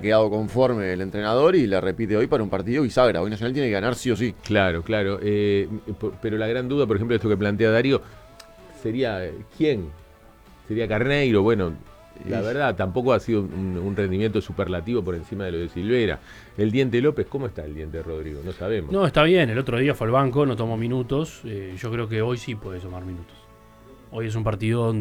quedado conforme el entrenador y la repite hoy para un partido bisagra. Hoy Nacional tiene que ganar sí o sí. Claro. Pero la gran duda, por ejemplo, esto que plantea Darío, sería ¿quién? Sería Carneiro. Bueno, la verdad, tampoco ha sido un rendimiento superlativo por encima de lo de Silvera. El Diente López, ¿cómo está el Diente Rodrigo? No sabemos. No, está bien. El otro día fue al banco, no tomó minutos. Yo creo que hoy sí puede tomar minutos. Hoy es un partido